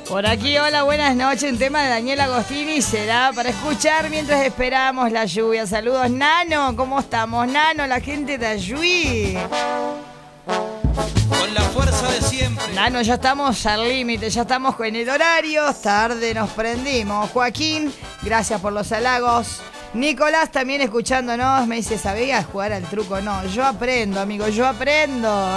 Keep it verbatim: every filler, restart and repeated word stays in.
Por aquí, hola, buenas noches. Un tema de Daniel Agostini será para escuchar mientras esperamos la lluvia. Saludos, Nano. ¿Cómo estamos, Nano? La gente de Ayuí. Con la fuerza de siempre. Nano, ya estamos al límite, ya estamos con el horario. Tarde nos prendimos. Joaquín, gracias por los halagos. Nicolás también escuchándonos. Me dice, ¿sabías jugar al truco? No, yo aprendo, amigo, yo aprendo.